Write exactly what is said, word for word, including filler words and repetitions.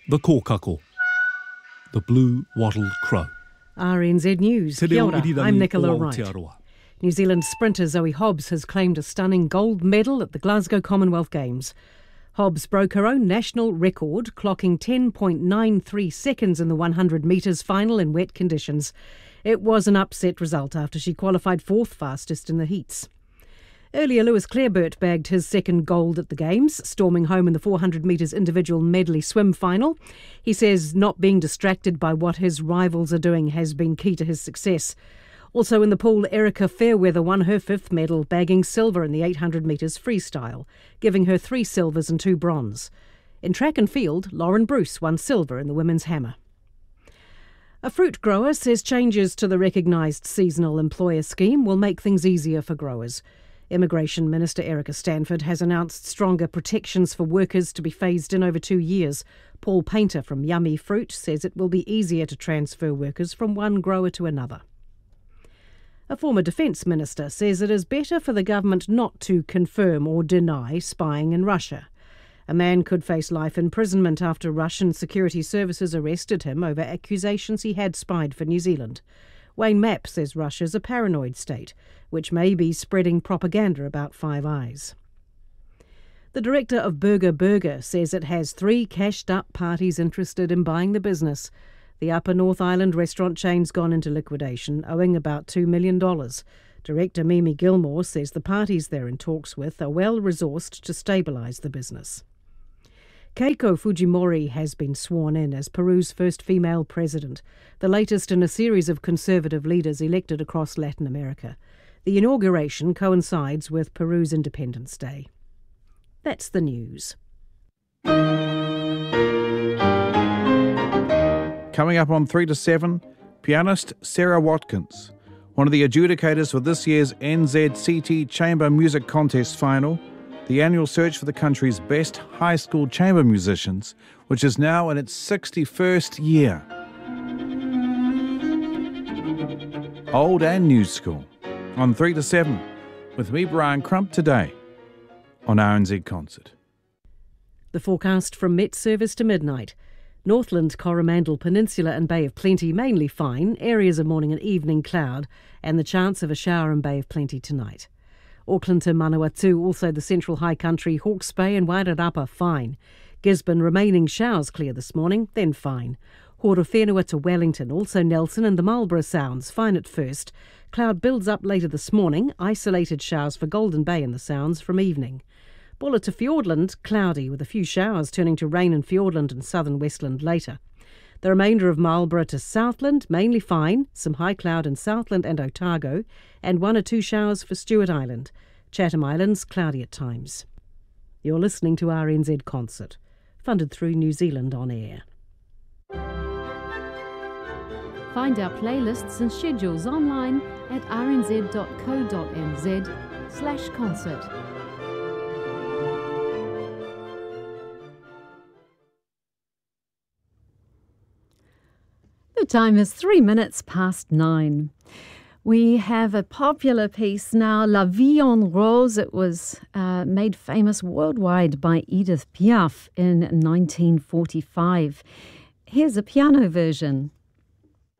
The kōkako, the blue-wattled crow. R N Z News. Te Kia reo ora, irirangi I'm Nicola o Wright. Aotearoa. New Zealand sprinter Zoe Hobbs has claimed a stunning gold medal at the Glasgow Commonwealth Games. Hobbs broke her own national record, clocking ten point nine three seconds in the one hundred metres final in wet conditions. It was an upset result after she qualified fourth fastest in the heats. Earlier, Lewis Clareburt bagged his second gold at the Games, storming home in the four hundred metres individual medley swim final. He says not being distracted by what his rivals are doing has been key to his success. Also in the pool, Erica Fairweather won her fifth medal, bagging silver in the eight hundred metres freestyle, giving her three silvers and two bronze. In track and field, Lauren Bruce won silver in the women's hammer. A fruit grower says changes to the recognised seasonal employer scheme will make things easier for growers. Immigration Minister Erica Stanford has announced stronger protections for workers to be phased in over two years. Paul Painter from Yummy Fruit says it will be easier to transfer workers from one grower to another. A former Defence Minister says it is better for the government not to confirm or deny spying in Russia. A man could face life imprisonment after Russian security services arrested him over accusations he had spied for New Zealand. Wayne Mapp says Russia's a paranoid state, which may be spreading propaganda about Five Eyes. The director of Burger Burger says it has three cashed-up parties interested in buying the business. The Upper North Island restaurant chain's gone into liquidation, owing about two million dollars. Director Mimi Gilmore says the parties they're in talks with are well-resourced to stabilise the business. Keiko Fujimori has been sworn in as Peru's first female president, the latest in a series of conservative leaders elected across Latin America. The inauguration coincides with Peru's Independence Day. That's the news. Coming up on three to seven, pianist Sarah Watkins, one of the adjudicators for this year's N Z C T Chamber Music Contest final, the annual search for the country's best high school chamber musicians, which is now in its sixty-first year. Old and new school, on three to seven, with me, Brian Crump, today on R N Z Concert. The forecast from Met Service to midnight. Northland, Coromandel Peninsula and Bay of Plenty mainly fine, areas of morning and evening cloud, and the chance of a shower in Bay of Plenty tonight. Auckland to Manawatu, also the central high country, Hawke's Bay and Wairarapa fine. Gisborne remaining showers clear this morning, then fine. Horowhenua to Wellington, also Nelson and the Marlborough Sounds, fine at first. Cloud builds up later this morning, isolated showers for Golden Bay and the Sounds from evening. Bulla to Fiordland, cloudy with a few showers turning to rain in Fiordland and southern Westland later. The remainder of Marlborough to Southland, mainly fine, some high cloud in Southland and Otago, and one or two showers for Stewart Island. Chatham Islands, cloudy at times. You're listening to R N Z Concert, funded through New Zealand On Air. Find our playlists and schedules online at rnz.co.nz slash concert. The time is three minutes past nine. We have a popular piece now, La Vie en Rose. It was uh, made famous worldwide by Edith Piaf in nineteen forty-five. Here's a piano version.